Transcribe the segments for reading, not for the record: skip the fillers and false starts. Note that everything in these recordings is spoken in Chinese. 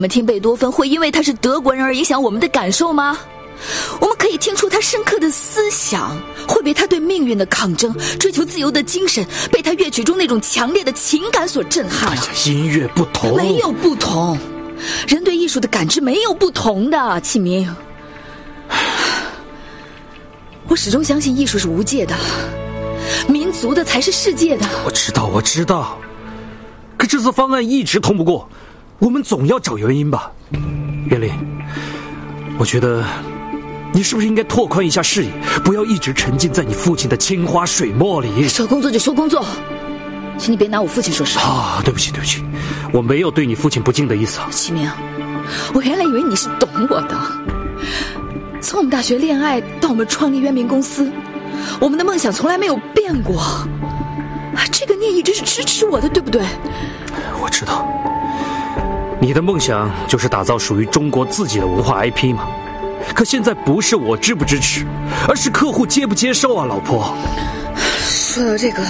们听贝多芬会因为他是德国人而影响我们的感受吗？我们可以听出他深刻的思想，会被他对命运的抗争、追求自由的精神，被他乐曲中那种强烈的情感所震撼。 音乐不同， 没有不同，人对艺术的感知没有不同的，启明。我始终相信艺术是无界的，民族的才是世界的。 我知道，可这次方案一直通不过，我们总要找原因吧。袁林，我觉得你是不是应该拓宽一下视野，不要一直沉浸在你父亲的青花水墨里。 说工作就说工作，请你别拿我父亲说事。 对不起，我没有对你父亲不敬的意思。 启明，我原来以为你是懂我的。从我们大学恋爱到我们创立渊明公司，我们的梦想从来没有变过。这个你也一直是支持我的，对不对？ 我知道，你的梦想就是打造属于中国自己的文化 IP 嘛。可现在不是我支不支持，而是客户接不接受啊，老婆。 说到这个，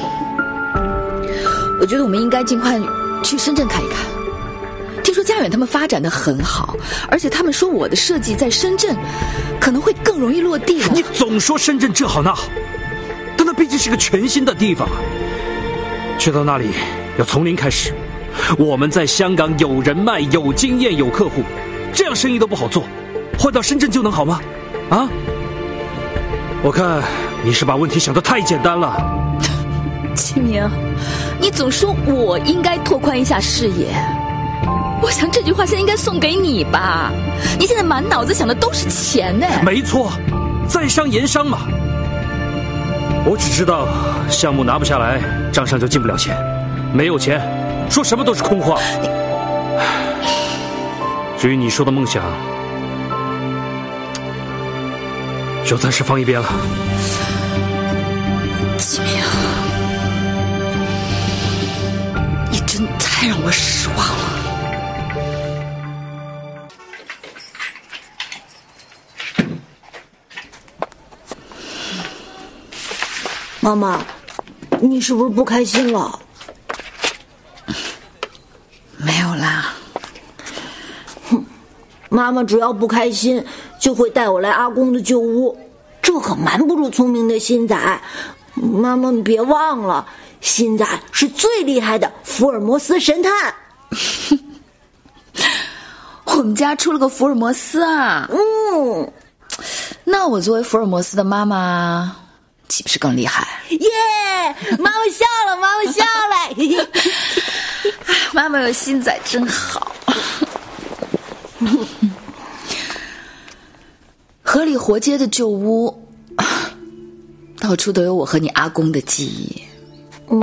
我觉得我们应该尽快去深圳看一看。听说家远他们发展得很好，而且他们说我的设计在深圳可能会更容易落地。 你总说深圳这好那好，但那毕竟是个全新的地方啊。去到那里要从零开始，我们在香港有人脉、有经验、有客户，这样生意都不好做，换到深圳就能好吗？啊？我看你是把问题想得太简单了。 启明，你总说我应该拓宽一下视野，我想这句话现在应该送给你吧。你现在满脑子想的都是钱呢。 没错，在商言商嘛。我只知道项目拿不下来，账上就进不了钱，没有钱说什么都是空话。至于你说的梦想，就暂时放一边了。 启明，你真太让我失望了。 妈妈，你是不是不开心了？ 没有啦。 妈妈只要不开心，就会带我来阿公的旧屋，这可瞒不住聪明的新仔。妈妈，你别忘了，新仔是最厉害的福尔摩斯神探。 我们家出了个福尔摩斯啊。那我作为福尔摩斯的妈妈，岂不是更厉害？ 耶！妈妈笑了，妈妈笑了。 妈妈有新仔真好。河里活街的旧屋，到处都有我和你阿公的记忆。